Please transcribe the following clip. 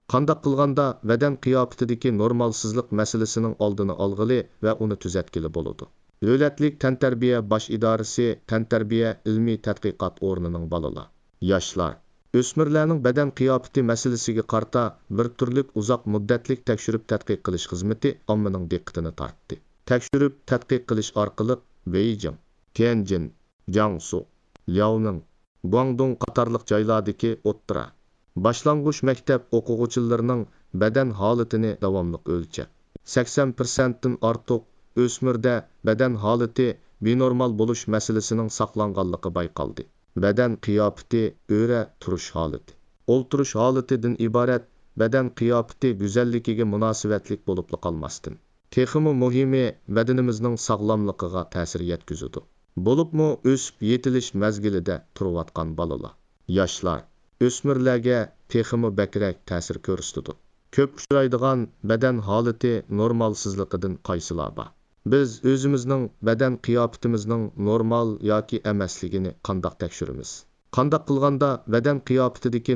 Qandaq qilganda bədən qiyofatidagi normalsizlik masalasining oldini olg'ili va uni tuzatgili bo'ladi. Davlatlik tantarbiya bosh idorasi tantarbiya ilmiy tadqiqot o'rnining bolalar, yoshlar, o'smirlarning badan qiyofati masalasiga qarta bir turlik uzoq muddatlik tekshirib tadqiq qilish xizmati ommaning diqqatini tortdi. Tekshirib tadqiq qilish orqali Beijing, Tianjin, Jiangsu, Liaoning, Guangdong qatorliq joylardagi o'ttira boshlang'ich maktab o'quvchilarining badan holatini davomli o'lchab, 80% dan ortiq o'smirda badan holati benormal bo'lish masalasining saqlanganligi bayqaldi. Badan qiyofati o'ra turish holati, o'ltirish holatidan iborat badan qiyofati go'zalligiga munosabatlik bo'lib qolmasdan. Texmi muhimi badanimizning sog'lomligiga ta'sir yetkazadi. Bo'libmi o'sib yetilish mazgilida turayotgan bolalar, yoshlar, o'smirlarga texmi bakrak ta'sir ko'rsatadi. Ko'p uchraydigan badan holati normalsizligidan qaysilar bor? Biz o'zimizning badan qiyofatimizning normal yoki emasligini qandoq tekshiramiz? Qandoq qilganda badan qiyofatidagi